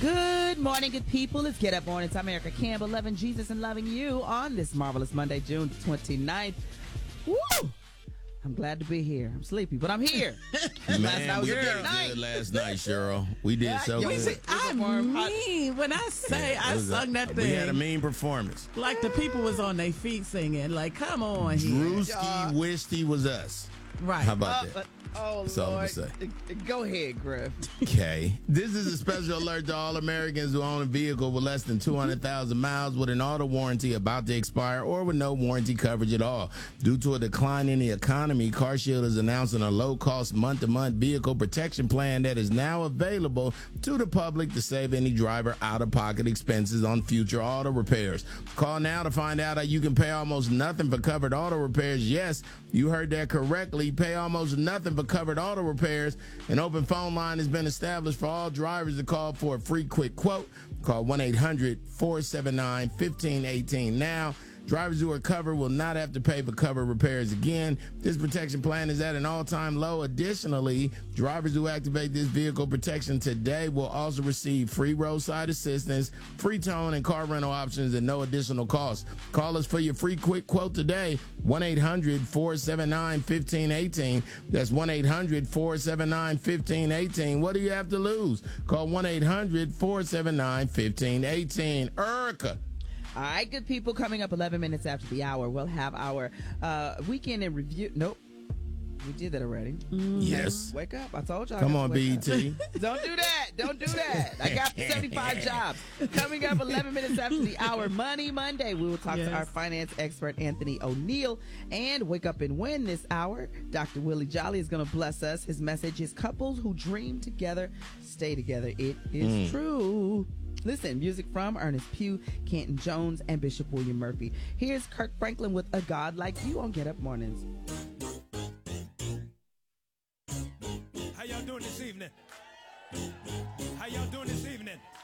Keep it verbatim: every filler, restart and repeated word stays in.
Good morning, good people. It's Get Up Morning. It's America Campbell, loving Jesus and loving you on this marvelous Monday, June twenty-ninth. Woo! I'm glad to be here. I'm sleepy, but I'm here. Man, last night was we a did good night. good last night, Cheryl. We did so yeah, good. I mean, when I say Yeah, I it was sung a- that We had a thing, mean performance. like the people was on their feet singing. Like, come on here. Drewski wished he was us. Right. How about Uh, that? uh, oh, That's all I'm Lord. gonna Uh, Go ahead, Griff. Okay. This is a special alert to all Americans who own a vehicle with less than two hundred thousand miles with an auto warranty about to expire or with no warranty coverage at all. Due to a decline in the economy, CarShield is announcing a low-cost month-to-month vehicle protection plan that is now available to the public to save any driver out-of-pocket expenses on future auto repairs. Call now to find out how you can pay almost nothing for covered auto repairs. Yes, you heard that correctly. Pay almost nothing for covered auto repairs. An open phone line has been established for all drivers to call for a free quick quote. Call one eight hundred four seven nine one five one eight now. Drivers who are covered will not have to pay for covered repairs again. This protection plan is at an all-time low. Additionally, drivers who activate this vehicle protection today will also receive free roadside assistance, free towing, and car rental options at no additional cost. Call us for your free quick quote today, one eight hundred four seven nine one five one eight. That's one eight hundred four seven nine one five one eight. What do you have to lose? Call one eight hundred four seven nine one five one eight. Erica. All right, good people. Coming up eleven minutes after the hour, we'll have our uh, weekend in review. Nope. We did that already. Yes. Wake up. I told y'all. Come to on, wake B E T. up. Don't do that. Don't do that. I got seventy-five jobs. Coming up eleven minutes after the hour, Money Monday. We will talk Yes. to our finance expert, Anthony O'Neill. And Wake Up and Win this hour. Doctor Willie Jolly is going to bless us. His message is couples who dream together stay together. It is true. Listen, music from Ernest Pugh, Canton Jones, and Bishop William Murphy. Here's Kirk Franklin with A God Like You on Get Up Mornings. How y'all doing this evening? How y'all doing this evening?